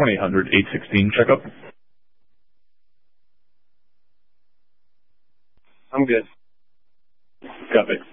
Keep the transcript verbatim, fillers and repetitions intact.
twenty-eight hundred, eight sixteen checkup. I'm good. Copy.